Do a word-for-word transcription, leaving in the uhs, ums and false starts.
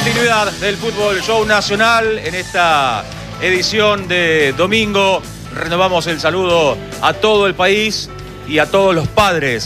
continuidad del Fútbol Show Nacional en esta edición de domingo. Renovamos el saludo a todo el país y a todos los padres